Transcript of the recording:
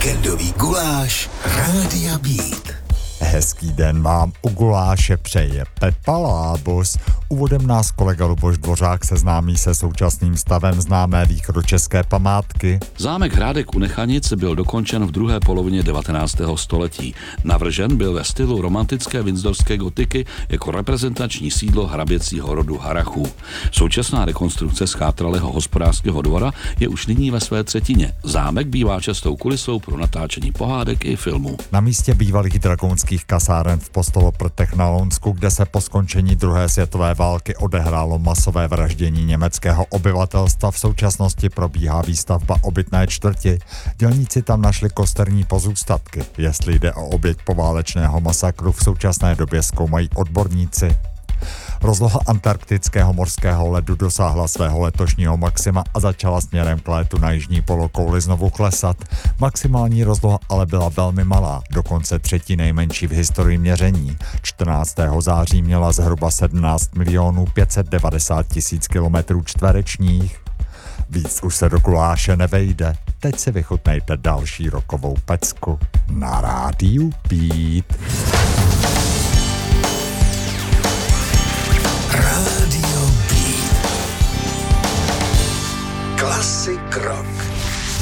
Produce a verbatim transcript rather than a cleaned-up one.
Víkendový guláš Rádia Beat. Hezký den vám u guláše přeje Pepa Lábus. Úvodem nás kolega Luboš Dvořák seznámí se současným stavem známé východočeské památky. Zámek Hrádek u Nechanic byl dokončen v druhé polovině devatenáctého století. Navržen byl ve stylu romantické vindzorské gotiky jako reprezentační sídlo hraběcího rodu Harrachů. Současná rekonstrukce zchátralého hospodářského dvora je už nyní ve své třetině. Zámek bývá častou kulisou pro natáčení pohádek i filmů. Na místě bývalých dragonských kasáren v Postoloprtech na Lounsku, kde se po skončení druhé světové války odehrálo masové vraždění německého obyvatelstva, v současnosti probíhá výstavba obytné čtvrti. Dělníci tam našli kosterní pozůstatky. Jestli jde o oběť poválečného masakru, v současné době zkoumají odborníci. Rozloha antarktického mořského ledu dosáhla svého letošního maxima a začala směrem k létu na jižní polokouli znovu klesat. Maximální rozloha ale byla velmi malá, dokonce třetí nejmenší v historii měření. čtrnáctého září měla zhruba sedmnáct milionů pět set devadesát tisíc kilometrů čtverečních. Víc už se do guláše nevejde. Teď si vychutnejte další rokovou pecku na Rádiu Beat.